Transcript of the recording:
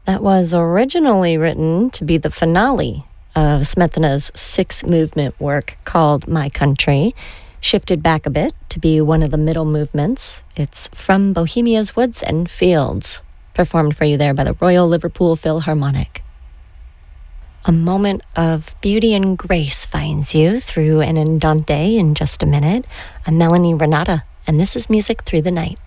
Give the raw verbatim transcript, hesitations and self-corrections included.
That was originally written to be the finale of Smetana's six-movement work called My Country, shifted back a bit to be one of the middle movements. It's From Bohemia's Woods and Fields, performed for you there by the Royal Liverpool Philharmonic. A moment of beauty and grace finds you through an andante in just a minute. I'm Melanie Renata, and this is Music Through the Night.